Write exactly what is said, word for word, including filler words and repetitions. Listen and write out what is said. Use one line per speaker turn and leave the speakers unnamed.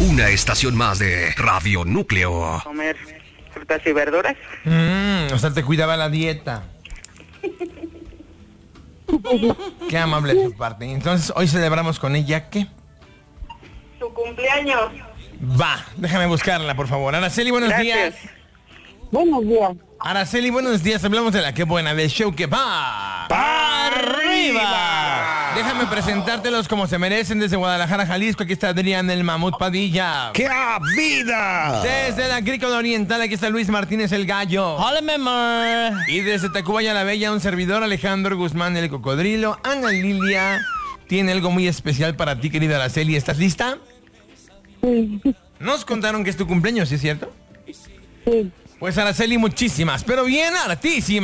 Una estación más de Radio Núcleo.
Comer frutas y verduras.
Mm, o sea, te cuidaba la dieta. Qué amable de su parte. Entonces, hoy celebramos con ella, ¿qué?
Su cumpleaños.
Va, déjame buscarla, por favor. Araceli, buenos
Gracias.
días.
Buenos días.
Araceli, buenos días. Hablamos de la Qué Buena, del show que va
¡para arriba!
Déjame presentártelos como se merecen desde Guadalajara, Jalisco. Aquí está Adrián el Mamut Padilla.
¡Qué vida!
Desde la Agrícola Oriental, aquí está Luis Martínez el Gallo.
Hola, mi amor.
Y desde Tacubaya la Bella, un servidor, Alejandro Guzmán el Cocodrilo. Ana Lilia tiene algo muy especial para ti, querida Araceli. ¿Estás lista?
Sí.
Nos contaron que es tu cumpleaños, ¿sí es cierto?
Sí.
Pues Araceli, muchísimas, pero bien hartísimas.